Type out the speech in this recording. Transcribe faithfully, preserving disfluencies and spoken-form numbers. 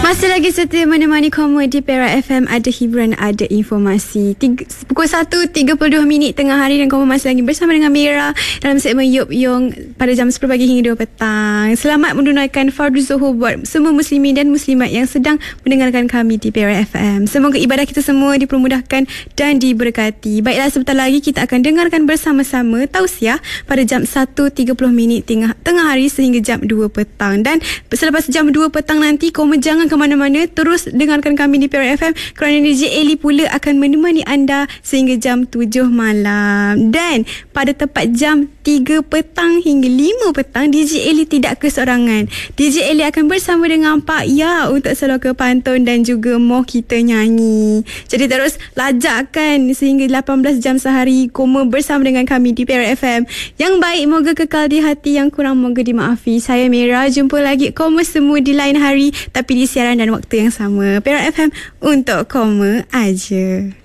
Masih lagi setia menemani Koma di Perak F M. Ada hiburan, ada informasi. Tiga, pukul satu tiga puluh dua minit tengah hari dan Koma masih lagi bersama dengan Mira dalam segmen Yop Yong pada jam sepuluh pagi hingga dua petang. Selamat menunaikan Fardu Zuhur buat semua muslimin dan muslimat yang sedang mendengarkan kami di Perak F M. Semoga ibadah kita semua dipermudahkan dan diberkati. Baiklah, sebentar lagi kita akan dengarkan bersama-sama tausiah pada jam satu tiga puluh minit tengah, tengah hari sehingga jam dua petang. Dan selepas jam dua petang nanti, Koma jangan ke mana-mana, terus dengarkan kami di Perak F M kerana D J Eli pula akan menemani anda sehingga jam tujuh malam. Dan pada tepat jam tiga petang hingga lima petang, D J Eli tidak keseorangan. D J Eli akan bersama dengan Pak Ya untuk Seloka Pantun dan juga Moh Kita Nyanyi. Jadi terus lajakkan sehingga lapan belas jam sehari Koma bersama dengan kami di Perak F M. Yang baik moga kekal di hati, yang kurang moga dimaafi. Saya Mira, jumpa lagi Koma semua di lain hari tapi di siaran dan waktu yang sama. Perak F M untuk Koma aja.